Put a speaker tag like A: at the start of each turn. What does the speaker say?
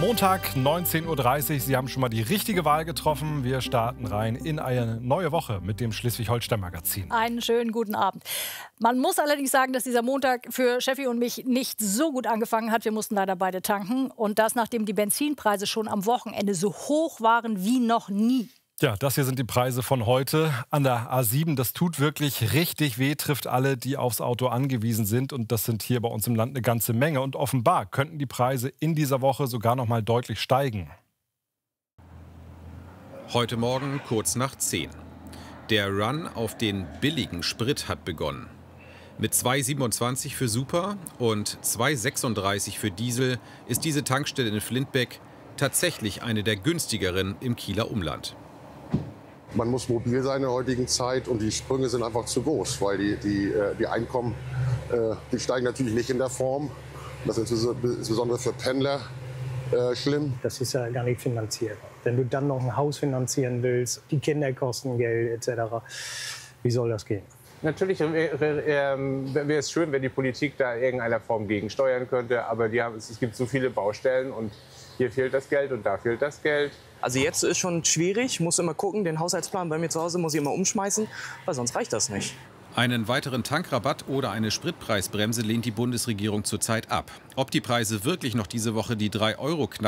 A: Montag, 19:30 Uhr. Sie haben schon mal die richtige Wahl getroffen. Wir starten rein in eine neue Woche mit dem Schleswig-Holstein-Magazin.
B: Einen schönen guten Abend. Man muss allerdings sagen, dass dieser Montag für Steffi und mich nicht so gut angefangen hat. Wir mussten leider beide tanken. Und das, nachdem die Benzinpreise schon am Wochenende so hoch waren wie noch nie.
A: Ja, das hier sind die Preise von heute an der A7. Das tut wirklich richtig weh, trifft alle, die aufs Auto angewiesen sind. Und das sind hier bei uns im Land eine ganze Menge. Und offenbar könnten die Preise in dieser Woche sogar noch mal deutlich steigen.
C: Heute Morgen kurz nach 10. Der Run auf den billigen Sprit hat begonnen. Mit 2,27 für Super und 2,36 für Diesel ist diese Tankstelle in Flintbeck tatsächlich eine der günstigeren im Kieler Umland.
D: Man muss mobil sein in der heutigen Zeit und die Sprünge sind einfach zu groß, weil die Einkommen, die steigen natürlich nicht in der Form. Das ist insbesondere für Pendler schlimm.
E: Das ist ja gar nicht finanzierbar. Wenn du dann noch ein Haus finanzieren willst, die Kinder kosten Geld etc., wie soll das gehen?
F: Natürlich wäre es schön, wenn die Politik da in irgendeiner Form gegensteuern könnte, aber es gibt so viele Baustellen und hier fehlt das Geld und da fehlt das Geld.
G: Also jetzt ist schon schwierig, muss immer gucken, den Haushaltsplan bei mir zu Hause muss ich immer umschmeißen, weil sonst reicht das nicht.
C: Einen weiteren Tankrabatt oder eine Spritpreisbremse lehnt die Bundesregierung zurzeit ab. Ob die Preise wirklich noch diese Woche die 3 € knacken,